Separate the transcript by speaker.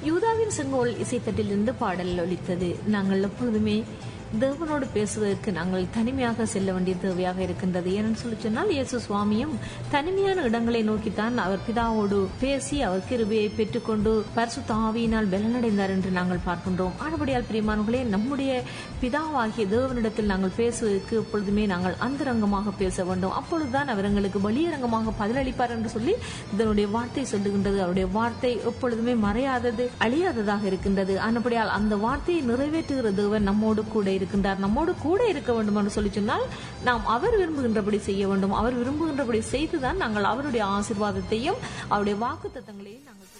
Speaker 1: யூதாவின் செங்கோல் இசைத்தட்டிலிருந்து பாடல் ஒலித்தது. நாங்கள் எப்பொழுதுமே தேவனோடு பேசுவதற்கு நாங்கள் தனிமையாக செல்ல வேண்டிய தேவையாக இருக்கின்றது. ஏன்னு சொல்லி சொன்னால் இயேசு சுவாமியும் தனிமையான இடங்களை நோக்கித்தான் அவர் பிதாவோடு பேசி அவர் கிருபையை பெற்றுக்கொண்டு பரிசுத்த ஆவியினால் பலனடைந்தார் என்று நாங்கள் பார்க்கின்றோம். ஆனபடியால் பிரியமானவர்களே, நம்முடைய பிதாவாகிய தேவனிடத்தில் நாங்கள் பேசுவதற்கு எப்பொழுதுமே நாங்கள் அந்தரங்கமாக பேச வேண்டும். அப்பொழுதுதான் அவர் எங்களுக்கு வெளியரங்கமாக பதிலளிப்பார் என்று சொல்லி இதனுடைய வார்த்தை சொல்லுகின்றது. அவருடைய வார்த்தை எப்பொழுதுமே மறையாதது, அழியாததாக இருக்கின்றது. ஆனபடியால் அந்த வார்த்தையை நிறைவேற்றுகிற தேவன் நம்மோடு கூட இருக்கின்றார். நம்மோடு கூட இருக்க வேண்டும் என்று சொல்லி சொன்னால் நாம் அவர் விரும்புகின்றபடி செய்ய வேண்டும். அவர் விரும்புகின்றபடி செய்துதான் நாங்கள் அவருடைய ஆசீர்வாதத்தையும் அவருடைய வாக்குத்தத்தங்களையும் நாங்கள்